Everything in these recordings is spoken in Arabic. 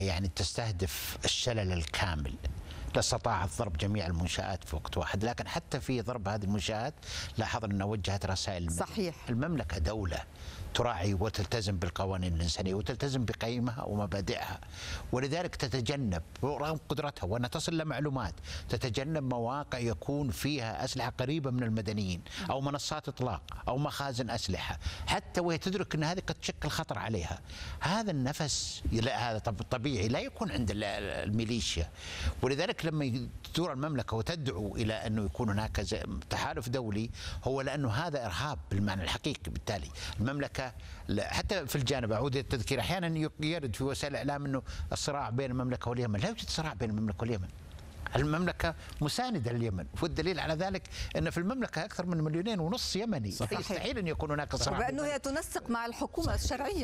يعني تستهدف الشلل الكامل، لاستطاعت ضرب جميع المنشآت في وقت واحد، لكن حتى في ضرب هذه المنشآت لاحظنا أنها وجهت رسائل المدنية. صحيح. المملكة دولة تراعي وتلتزم بالقوانين الإنسانية وتلتزم بقيمها ومبادئها، ولذلك تتجنب رغم قدرتها وأنها تصل لمعلومات، تتجنب مواقع يكون فيها أسلحة قريبة من المدنيين أو منصات إطلاق أو مخازن أسلحة، حتى وهي تدرك أن هذه قد تشكل خطر عليها. هذا النفس هذا طبيعي لا يكون عند الميليشيا، ولذلك لما تدور المملكة وتدعو إلى أنه يكون هناك تحالف دولي، هو لأنه هذا إرهاب بالمعنى الحقيقي. بالتالي المملكة حتى في الجانب، أعود التذكير، أحيانا يرد في وسائل الإعلام أنه الصراع بين المملكة واليمن. لا يوجد صراع بين المملكة واليمن، المملكة مساندة لليمن، والدليل على ذلك أن في المملكة أكثر من 2.5 مليون يمني. يستحيل أن يكون هناك صراع، وبأنه هي تنسق مع الحكومة الشرعية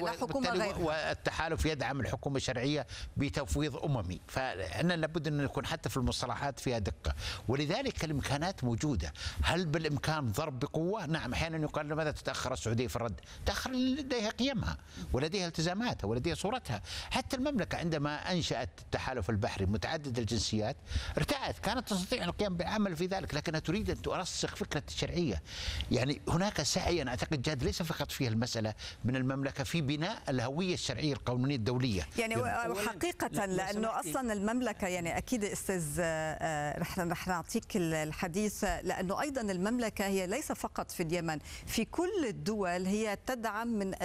والتحالف يدعم الحكومة الشرعية بتفويض أممي، فإحنا لابد أن نكون حتى في المصطلحات فيها دقة، ولذلك الإمكانات موجودة. هل بالإمكان ضرب بقوة؟ نعم. أحيانا يقال لماذا تتأخر السعودية في الرد؟ تأخر لديها قيمها ولديها التزاماتها ولديها صورتها. حتى المملكة عندما أنشأت التحالف البحري متعدد الجنسيات ارتأت، كانت تستطيع القيام بالعمل في ذلك، لكنها تريد أن ترسخ فكرة الشرعية. يعني هناك سعي أنا أعتقد جاد ليس فقط فيه المسألة من المملكة في بناء الهوية الشرعية القانونية الدولية. يعني حقيقة لأنه أصلا المملكة، يعني أكيد أستاذ رح نعطيك الحديث، لأنه أيضا المملكة هي ليس فقط في اليمن، في كل الدول هي تدعم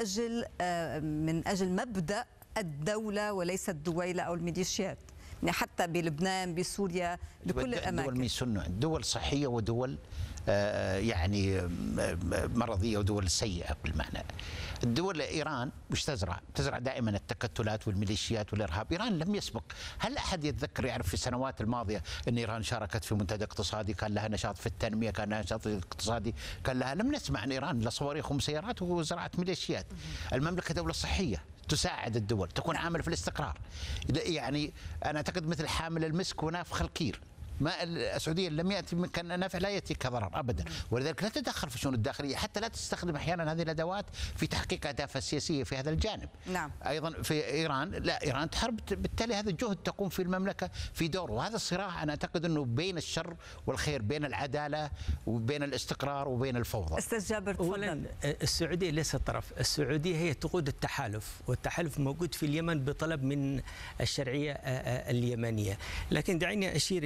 من أجل مبدأ الدولة وليس الدويلة أو الميليشيات، يعني حتى بلبنان بسوريا بكل الأماكن. دول ميسنة، دول صحية ودول يعني مرضية ودول سيئة بالمعنى. الدول إيران مش تزرع دائما التكتلات والميليشيات والإرهاب. إيران لم يسبق، هل أحد يتذكر يعرف في السنوات الماضية أن إيران شاركت في منتدى اقتصادي كان لها نشاط في التنمية، كان لها نشاط اقتصادي، كان لها، لم نسمع عن إيران لا صواريخ ومسيرات وزراعة ميليشيات. المملكة دولة صحية تساعد الدول، تكون عامل في الاستقرار. يعني أنا أعتقد مثل حامل المسك ونافخ الكير، ما السعوديه لم ياتي من كان نافع، لا ياتي كضرر ابدا، ولذلك لا تتدخل في الشؤون الداخليه، حتى لا تستخدم احيانا هذه الادوات في تحقيق اهدافها السياسيه في هذا الجانب. نعم. ايضا في ايران، لا ايران تحارب، بالتالي هذا الجهد تقوم في المملكه في دور، وهذا الصراع انا اعتقد انه بين الشر والخير، بين العداله وبين الاستقرار وبين الفوضى. استاذ جابر تفضل. اولا السعوديه ليست طرف، السعوديه هي تقود التحالف، والتحالف موجود في اليمن بطلب من الشرعيه اليمنيه، لكن دعيني اشير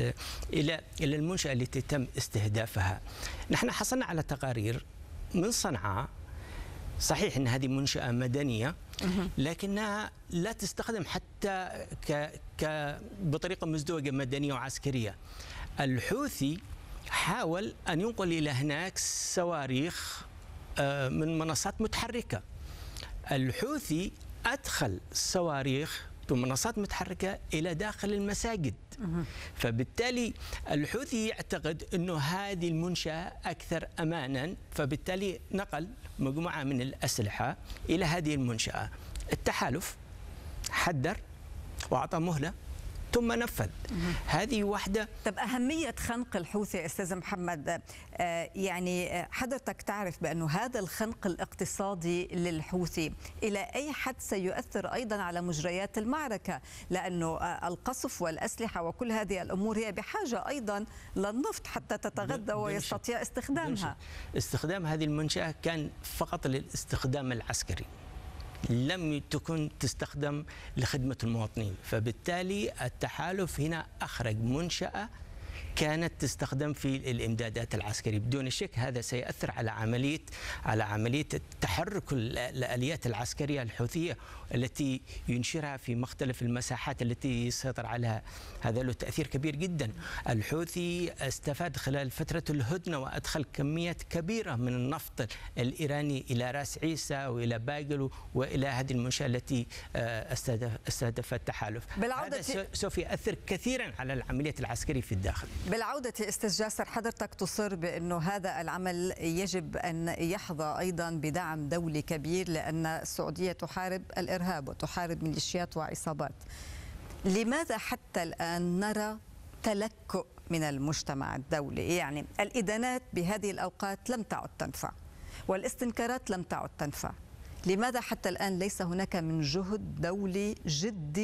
إلى المنشأة التي تم استهدافها. نحن حصلنا على تقارير من صنعاء، صحيح أن هذه منشأة مدنية لكنها لا تستخدم حتى بطريقة مزدوجة مدنية وعسكرية. الحوثي حاول أن ينقل إلى هناك صواريخ من منصات متحركة. الحوثي أدخل صواريخ بمنصات متحركة إلى داخل المساجد، فبالتالي الحوثي يعتقد أنه هذه المنشأة أكثر أمانا، فبالتالي نقل مجموعة من الأسلحة إلى هذه المنشأة. التحالف حذر وأعطى مهلة ثم نفذ. هذه واحدة. طب أهمية خنق الحوثي أستاذ محمد، يعني حضرتك تعرف بأنه هذا الخنق الاقتصادي للحوثي إلى أي حد سيؤثر أيضا على مجريات المعركة، لأنه القصف والأسلحة وكل هذه الأمور هي بحاجة أيضا للنفط حتى تتغذى ويستطيع استخدامها. استخدام هذه المنشأة كان فقط للاستخدام العسكري، لم تكن تستخدم لخدمة المواطنين، فبالتالي التحالف هنا أخرج منشأة كانت تستخدم في الإمدادات العسكرية. بدون شك هذا سيأثر على عملية تحرك الآليات العسكرية الحوثية التي ينشرها في مختلف المساحات التي يسيطر عليها. هذا له تأثير كبير جدا. الحوثي استفاد خلال فترة الهدنة وأدخل كميات كبيرة من النفط الإيراني إلى رأس عيسى وإلى باقل وإلى هذه المنشأة التي استهدفت التحالف. هذا سوف يؤثر كثيرا على العملية العسكرية في الداخل. بالعودة أستاذ جاسر، حضرتك تصر بأنه هذا العمل يجب أن يحظى أيضا بدعم دولي كبير، لأن السعودية تحارب الإرهاب وتحارب ميليشيات وعصابات. لماذا حتى الآن نرى تلكؤ من المجتمع الدولي؟ يعني الإدانات بهذه الأوقات لم تعد تنفع والاستنكارات لم تعد تنفع. لماذا حتى الآن ليس هناك من جهد دولي جدي